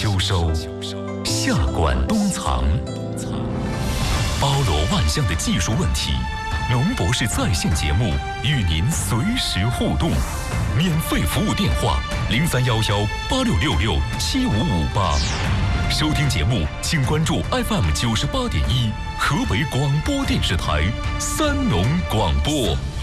秋收，夏管冬藏，包罗万象的技术问题，农博士在线节目与您随时互动，免费服务电话031186667558。收听节目，请关注 FM98.1河北广播电视台三农广播。